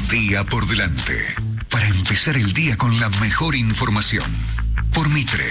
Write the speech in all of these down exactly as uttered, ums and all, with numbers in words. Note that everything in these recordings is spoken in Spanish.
día por delante. Para empezar el día con la mejor información. Por Mitre.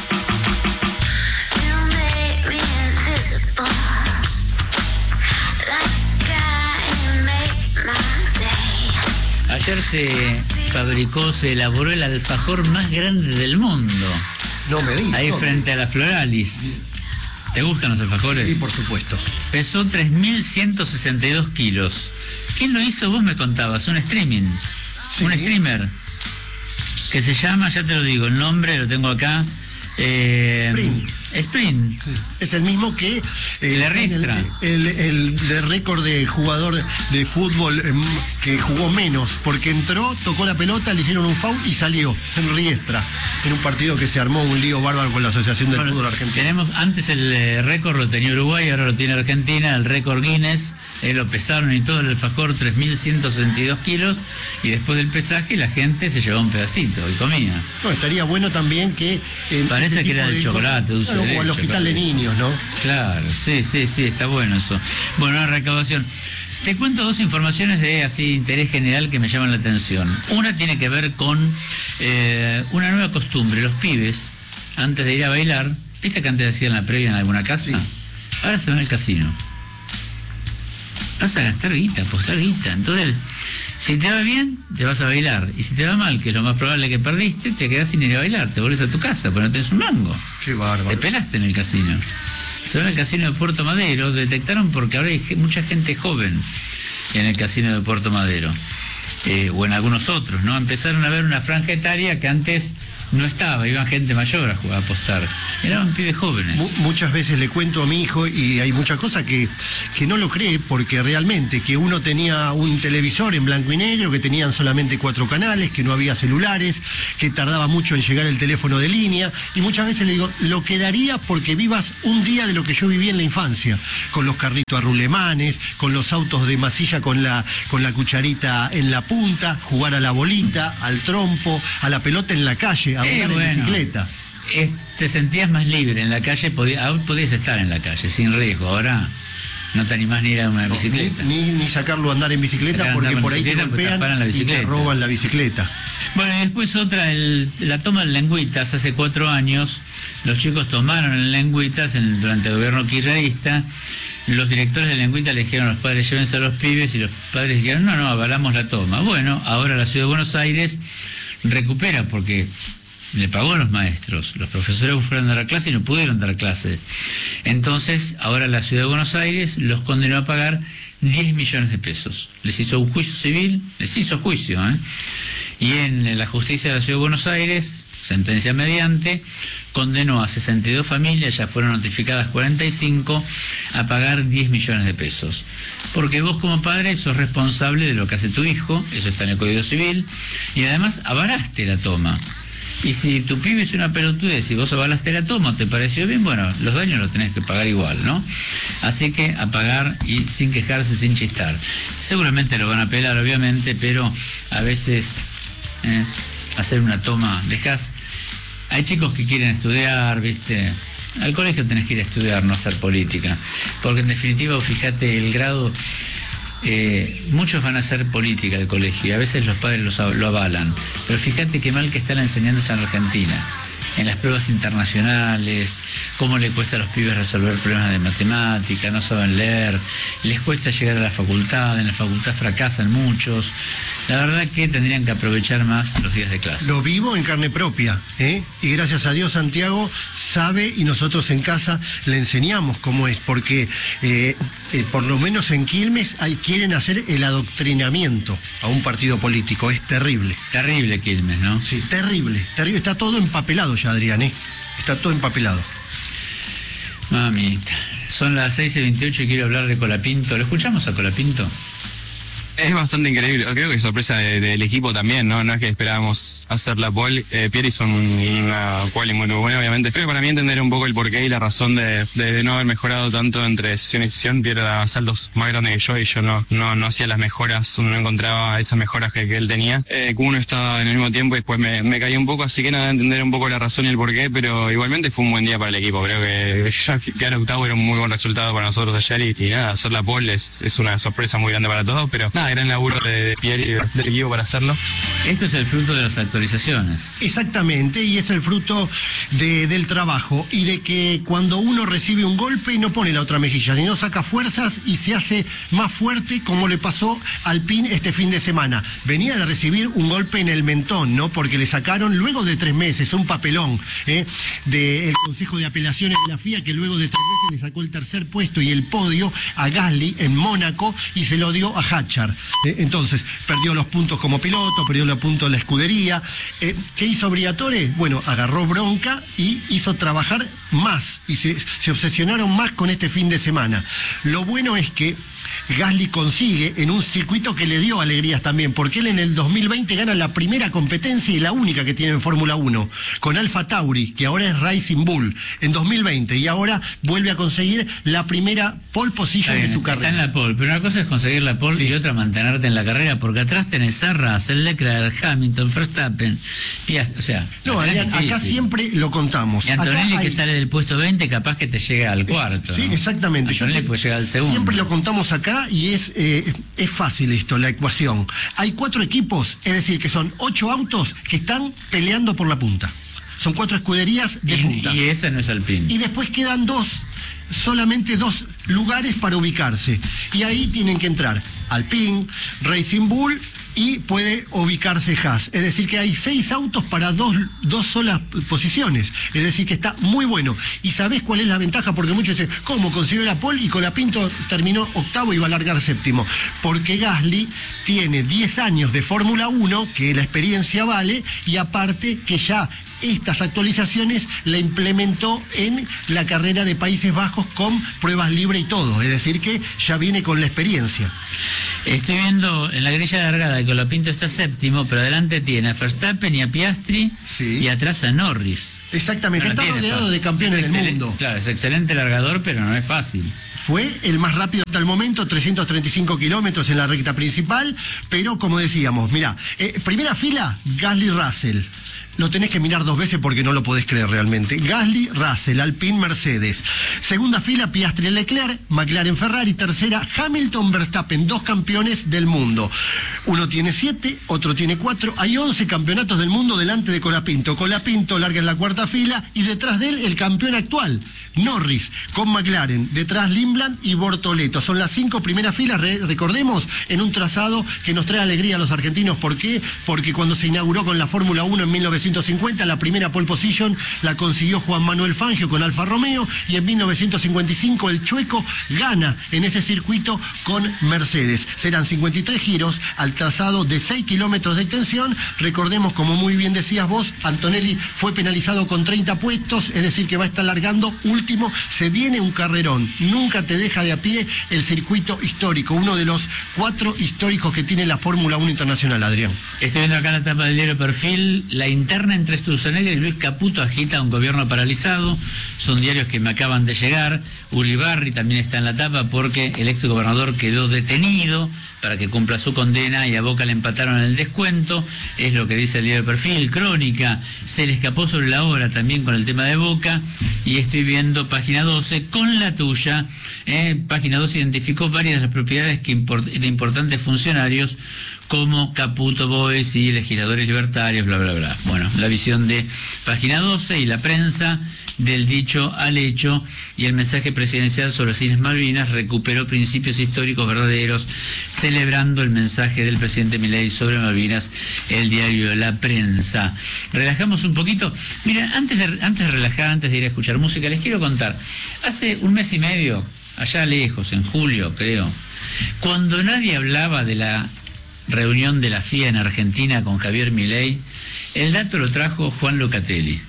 Ayer se fabricó, se elaboró el alfajor más grande del mundo. No me digas. Ahí no. frente a la Floralis. ¿Te gustan los alfajores? Sí, por supuesto. Pesó tres mil ciento sesenta y dos kilos. ¿Quién lo hizo? Vos me contabas, un streaming. Sí. Un streamer. Que se llama, ya te lo digo, el nombre lo tengo acá. Eh, Sprint. Sprint. Sí. Es el mismo que eh, El de Riestra. El, el, el de récord de jugador de fútbol eh, que jugó menos, porque entró, tocó la pelota, le hicieron un foul y salió en Riestra, en un partido que se armó un lío bárbaro con la Asociación del Bueno, Fútbol Argentino. Tenemos, antes el eh, récord lo tenía Uruguay, ahora lo tiene Argentina, el récord Guinness, eh, lo pesaron y todo el alfajor, tres mil ciento sesenta y dos kilos, y después del pesaje la gente se llevaba un pedacito y comía. No, estaría bueno también que... eh, Parece ese que tipo era de chocolate, dulce claro, de o al leche, hospital de claro. niños, ¿no? Claro, sí, sí, sí, está bueno eso. Bueno, una recaudación. Te cuento dos informaciones de así interés general que me llaman la atención. Una tiene que ver con eh, una nueva costumbre. Los pibes, antes de ir a bailar, ¿viste que antes hacían la previa en alguna casa? Sí. Ahora se van al casino. Vas a gastar guita, apostar guita. Entonces, si te va bien, te vas a bailar. Y si te va mal, que es lo más probable que perdiste, te quedás sin ir a bailar. Te volvés a tu casa, pero no tenés un mango. Qué bárbaro. Te pelaste en el casino. Se van al casino de Puerto Madero, detectaron porque ahora hay mucha gente joven en el casino de Puerto Madero, eh, o en algunos otros, ¿no? Empezaron a ver una franja etaria que antes no estaba, iban gente mayor a jugar, a apostar. Eran pibes jóvenes. Mu- muchas veces le cuento a mi hijo y hay muchas cosas que, que no lo cree, porque realmente que uno tenía un televisor en blanco y negro, que tenían solamente cuatro canales, que no había celulares, que tardaba mucho en llegar el teléfono de línea, y muchas veces le digo, lo quedaría porque vivas un día de lo que yo viví en la infancia, con los carritos a rulemanes, con los autos de masilla con la, con la cucharita en la punta, jugar a la bolita, al trompo, a la pelota en la calle, a Eh, andar bueno. en bicicleta. Eh, te sentías más libre en la calle, podías, aún podías estar en la calle, sin riesgo. Ahora no te animás ni a ir a una No, bicicleta. Ni, ni, ni sacarlo a andar en bicicleta, Sacar a porque andar en por ahí te bicicleta porque te golpean afanan la y te bicicleta. roban la bicicleta. Bueno, y después otra, el, la toma de lengüitas. Hace cuatro años los chicos tomaron el lengüitas en, durante el gobierno kirchnerista. Los directores de lengüitas le dijeron a los padres, llévense a los pibes, y los padres dijeron, no, no, avalamos la toma. Bueno, ahora la Ciudad de Buenos Aires recupera porque le pagó a los maestros, los profesores fueron a dar clase y no pudieron dar clase. Entonces, ahora la Ciudad de Buenos Aires los condenó a pagar diez millones de pesos. Les hizo un juicio civil, les hizo juicio, ¿eh? Y en la justicia de la Ciudad de Buenos Aires, sentencia mediante, condenó a sesenta y dos familias, ya fueron notificadas cuarenta y cinco, a pagar diez millones de pesos. Porque vos como padre sos responsable de lo que hace tu hijo, eso está en el Código Civil, y además avalaste la toma. Y si tu pibe es una pelotudez y vos avalaste la toma, ¿te pareció bien? Bueno, los daños los tenés que pagar igual, ¿no? Así que a pagar y sin quejarse, sin chistar. Seguramente lo van a apelar, obviamente, pero a veces eh, hacer una toma, dejás... Hay chicos que quieren estudiar, ¿viste? Al colegio tenés que ir a estudiar, no hacer política. Porque en definitiva, fíjate, el grado... Eh, muchos van a hacer política del colegio y a veces los padres los, lo avalan, pero fíjate qué mal que está la enseñanza en Argentina, en las pruebas internacionales, cómo le cuesta a los pibes resolver problemas de matemática, no saben leer, les cuesta llegar a la facultad, en la facultad fracasan muchos. La verdad que tendrían que aprovechar más los días de clase. Lo vivo en carne propia, ¿eh? Y gracias a Dios Santiago sabe y nosotros en casa le enseñamos cómo es, porque eh, eh, por lo menos en Quilmes hay, quieren hacer el adoctrinamiento a un partido político, es terrible. Terrible Quilmes, ¿no? Sí, terrible, terrible, está todo empapelado ya, Adrián, ¿eh? Está todo empapelado. Mamita, son las seis y veintiocho y quiero hablar de Colapinto. ¿Lo escuchamos a Colapinto? Es bastante increíble, creo que sorpresa de, del equipo también, ¿no? No es que esperábamos hacer la pole. Eh, Pierre hizo un, una quali muy, muy buena, obviamente. Pero para mí entender un poco el porqué y la razón de, de, de no haber mejorado tanto entre sesión y sesión. Pierre daba saltos más grandes que yo y yo no, no, no hacía las mejoras, uno no encontraba esas mejoras que, que él tenía. Eh, uno estaba en el mismo tiempo y después me, me caí un poco, así que nada, entender un poco la razón y el porqué, pero igualmente fue un buen día para el equipo. Creo que ya quedar octavo era un muy buen resultado para nosotros ayer y, y nada, hacer la pole es, es una sorpresa muy grande para todos, pero nada, nada, gran laburo de, de Pierre y del equipo para hacerlo. Esto es el fruto de las actualizaciones. Exactamente, y es el fruto de, del trabajo y de que cuando uno recibe un golpe no pone la otra mejilla, sino saca fuerzas y se hace más fuerte, como le pasó al Pin este fin de semana. Venía de recibir un golpe en el mentón, ¿no? Porque le sacaron luego de tres meses un papelón ¿eh? del Consejo de Apelaciones de la F I A, que luego de tres meses le sacó el tercer puesto y el podio a Gasly en Mónaco y se lo dio a Hadjar. ¿eh? Entonces, perdió los puntos como piloto, perdió los puntos en la escudería. Eh, ¿Qué hizo Briatore? Bueno, agarró bronca y hizo trabajar más y se, se obsesionaron más con este fin de semana. Lo bueno es que Gasly consigue en un circuito que le dio alegrías también, porque él en el dos mil veinte gana la primera competencia y la única que tiene en Fórmula uno, con Alfa Tauri, que ahora es Racing Bull, en dos mil veinte, y ahora vuelve a conseguir la primera pole position bien, de su carrera. Está en la pole, pero una cosa es conseguir la pole Sí. y otra mantenerte en la carrera, porque atrás tenés a Russell, Leclerc, Hamilton, Verstappen, Piastri, o sea... No, la tenés Adrián, acá difícil. siempre lo contamos. Y Antonelli, Acá hay- que sale del puesto veinte, capaz que te llega al cuarto. Sí, ¿no? exactamente. Yo Antonelli te- puede llegar al segundo. Siempre lo contamos acá y es, eh, es fácil esto, la ecuación. Hay cuatro equipos, es decir, que son ocho autos que están peleando por la punta. Son cuatro escuderías de y, punta. y esa no es Alpine. Y después quedan dos, solamente dos lugares para ubicarse. Y ahí tienen que entrar Alpine, Racing Bull y puede ubicarse Haas. Es decir, que hay seis autos para dos, dos solas posiciones. Es decir, que está muy bueno. ¿Y sabés cuál es la ventaja? Porque muchos dicen, ¿cómo consiguió la pole y Colapinto terminó octavo y va a largar séptimo? Porque Gasly tiene diez años de Fórmula uno, que la experiencia vale, y aparte que ya estas actualizaciones la implementó en la carrera de Países Bajos con pruebas libres y todo. Es decir, que ya viene con la experiencia. Estoy viendo en la grilla largada que Colapinto está séptimo, pero adelante tiene a Verstappen y a Piastri Sí. y atrás a Norris. Exactamente, No la está tiene rodeado fácil. de campeones Es del excelen- mundo. Claro, es excelente largador, pero no es fácil. Fue el más rápido hasta el momento, trescientos treinta y cinco kilómetros en la recta principal, pero como decíamos, mira, eh, primera fila, Gasly Russell. Lo tenés que mirar dos veces porque no lo podés creer realmente. Gasly, Russell, Alpine, Mercedes. Segunda fila, Piastri, Leclerc, McLaren, Ferrari. Tercera, Hamilton, Verstappen, dos campeones del mundo. Uno tiene siete, otro tiene cuatro. Hay once campeonatos del mundo delante de Colapinto. Colapinto larga en la cuarta fila y detrás de él el campeón actual, Norris, con McLaren. Detrás Lindblad y Bortoleto. Son las cinco primeras filas, re- recordemos, en un trazado que nos trae alegría a los argentinos. ¿Por qué? Porque cuando se inauguró con la Fórmula uno en mil novecientos cincuenta, la primera pole position la consiguió Juan Manuel Fangio con Alfa Romeo, y en mil novecientos cincuenta y cinco el chueco gana en ese circuito con Mercedes. Serán cincuenta y tres giros al trazado de seis kilómetros de extensión. Recordemos, como muy bien decías vos, Antonelli fue penalizado con treinta puestos, es decir, que va a estar largando último. Se viene un carrerón, nunca te deja de a pie el circuito histórico, uno de los cuatro históricos que tiene la Fórmula uno Internacional, Adrián. Estoy viendo acá la tapa del diario Perfil, la interna entre Sturzenegger y Luis Caputo agita un gobierno paralizado. Son diarios que me acaban de llegar. Uribarri también está en la tapa porque el ex gobernador quedó detenido para que cumpla su condena y a Boca le empataron el descuento. Es lo que dice el diario Perfil. Crónica, se le escapó sobre la hora también con el tema de Boca. Y estoy viendo Página doce con la tuya. Eh, Página doce identificó varias de las propiedades que import- de importantes funcionarios como Caputo, Boes y legisladores libertarios, bla, bla, bla. Bueno, la visión de Página doce y la prensa, del dicho al hecho, y el mensaje presidencial sobre las Islas Malvinas recuperó principios históricos verdaderos, celebrando el mensaje del presidente Milei sobre Malvinas, el diario La Prensa. Relajamos un poquito. Miren, antes de, antes de relajar, antes de ir a escuchar música, les quiero contar. Hace un mes y medio, allá lejos, en julio creo, cuando nadie hablaba de la reunión de la F I A en Argentina con Javier Milei, el dato lo trajo Juan Locatelli.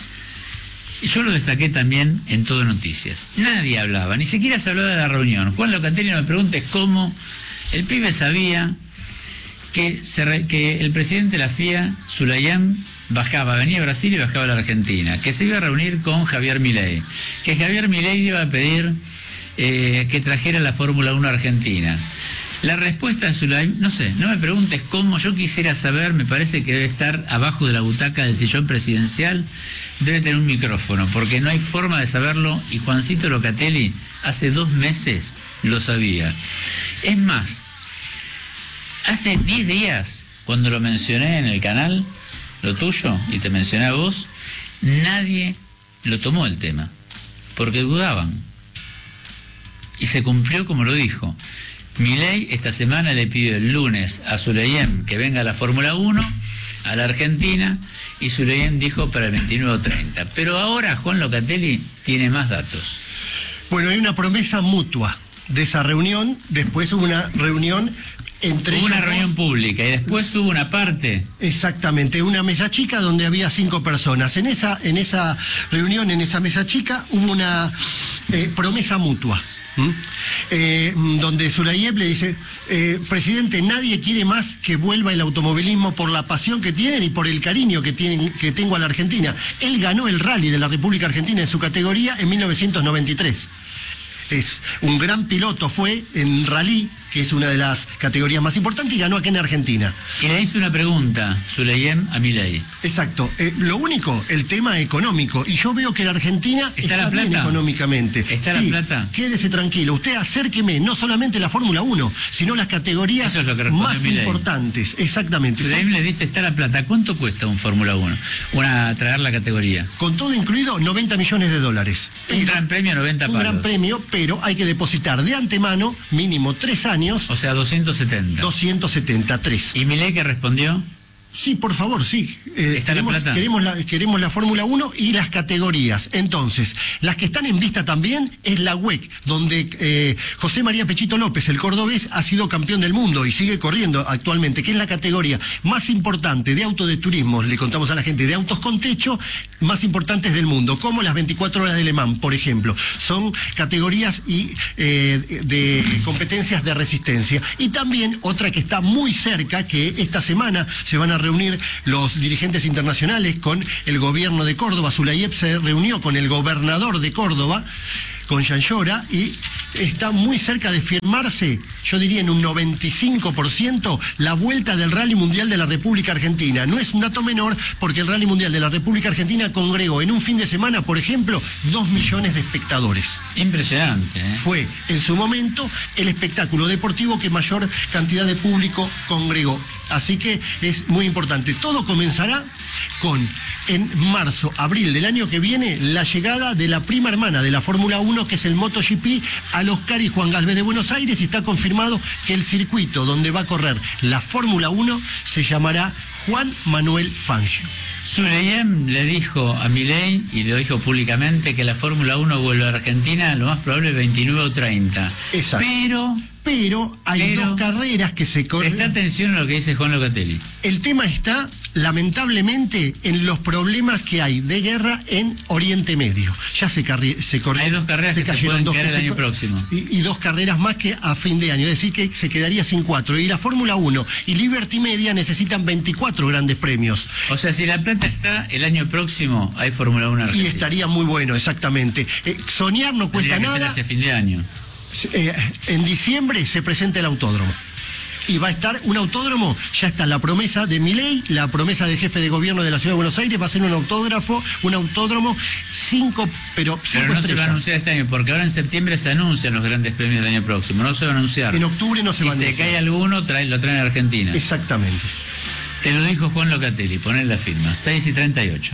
Y yo lo destaqué también en Todo Noticias. Nadie hablaba, ni siquiera se hablaba de la reunión. Juan Locatelli, no me preguntes cómo, el pibe sabía que, se re, que el presidente de la F I A, Sulayán, bajaba, venía a Brasil y bajaba a la Argentina, que se iba a reunir con Javier Milei, que Javier Milei iba a pedir eh, que trajera la Fórmula uno a Argentina. La respuesta de Sulayán, no sé, no me preguntes cómo, yo quisiera saber, me parece que debe estar abajo de la butaca del sillón presidencial, debe tener un micrófono, porque no hay forma de saberlo, y Juancito Locatelli hace dos meses lo sabía. Es más, Hace diez días, cuando lo mencioné en el canal, lo tuyo, y te mencioné a vos, nadie lo tomó el tema, porque dudaban. Y se cumplió como lo dijo. Milei esta semana le pidió el lunes a Suleyem que venga a la Fórmula uno, a la Argentina, y Suleyem dijo para el veintinueve o treinta. Pero ahora Juan Locatelli tiene más datos. Bueno, hay una promesa mutua de esa reunión, después hubo una reunión entre Hubo una ellos reunión dos. pública y después hubo una parte. Exactamente, una mesa chica donde había cinco personas. En esa, en esa reunión, en esa mesa chica, hubo una eh, promesa mutua. ¿Mm? Eh, donde Suleyem le dice, eh, presidente, nadie quiere más que vuelva el automovilismo por la pasión que tienen y por el cariño que tienen, que tengo a la Argentina. Él ganó el rally de la República Argentina en su categoría en mil novecientos noventa y tres. Es un gran piloto, fue en rally, que es una de las categorías más importantes, y ganó aquí en Argentina. Y le hizo una pregunta, Suleyem, a Milei. Exacto. Eh, lo único, el tema económico. Y yo veo que la Argentina ¿Está está, la bien plata? económicamente. ¿Está Sí, la plata? Quédese tranquilo. Usted acérqueme no solamente la Fórmula uno, sino las categorías Eso es lo que respondió más Milei. importantes. Exactamente. Suleyem le dice, está la plata. ¿Cuánto cuesta un Fórmula uno? Una, traer la categoría. Con todo incluido, noventa millones de dólares. Un Pero- gran premio, noventa Un palos. gran premio, pero hay que depositar de antemano, mínimo tres años, O sea, doscientos setenta. doscientos setenta y tres. ¿Y Milei qué respondió? Sí, por favor, sí. Eh, ¿Está la queremos, plata? Queremos la, queremos la Fórmula uno y las categorías. Entonces, las que están en vista también es la U E C, donde eh, José María Pechito López, el cordobés, ha sido campeón del mundo y sigue corriendo actualmente, que es la categoría más importante de auto de turismo, le contamos a la gente, de autos con techo, más importantes del mundo, como las veinticuatro horas de Le Mans, por ejemplo. Son categorías y eh, de competencias de resistencia. Y también otra que está muy cerca, que esta semana se van a reunir los dirigentes internacionales con el gobierno de Córdoba. Suleyem se reunió con el gobernador de Córdoba, con Yanllora, y está muy cerca de firmarse, yo diría en un noventa y cinco por ciento, la vuelta del Rally Mundial de la República Argentina. No es un dato menor, porque el Rally Mundial de la República Argentina congregó en un fin de semana, por ejemplo, dos millones de espectadores. Impresionante, ¿eh? Fue, en su momento, el espectáculo deportivo que mayor cantidad de público congregó. Así que es muy importante. Todo comenzará con, en marzo, abril del año que viene, la llegada de la prima hermana de la Fórmula uno, que es el MotoGP, al Oscar y Juan Galvez de Buenos Aires, y está confirmado que el circuito donde va a correr la Fórmula uno se llamará Juan Manuel Fangio. Suleyem le dijo a Milei, y lo dijo públicamente, que la Fórmula uno vuelve a Argentina lo más probable el veintinueve o treinta. Exacto. Pero, Pero hay Pero- dos carreras que se corren. presta atención a lo que dice Juan Locatelli. El tema está, lamentablemente, en los problemas que hay de guerra en Oriente Medio. Ya se, carri- se corri- Hay dos carreras que se cayeron pueden dos caer que el se año cor- próximo. Y, y dos carreras más que a fin de año. Es decir, que se quedaría sin cuatro. Y la Fórmula uno y Liberty Media necesitan veinticuatro grandes premios. O sea, si la plata está, el año próximo hay Fórmula uno Y Argentina. estaría muy bueno, exactamente. Eh, soñar no cuesta Tendría que ser nada. hacia fin de año. Eh, en diciembre se presenta el autódromo. Y va a estar un autódromo, ya está la promesa de Milei, la promesa del jefe de gobierno de la Ciudad de Buenos Aires, va a ser un autógrafo, un autódromo, cinco, pero cinco Pero no se va a estrellas. anunciar este año, porque ahora en septiembre se anuncian los grandes premios del año próximo. No se va a anunciar. En octubre no se si va a se anunciar. cae alguno, trae, lo traen a Argentina. Exactamente. Te lo dijo Juan Locatelli, poner la firma. seis y treinta y ocho.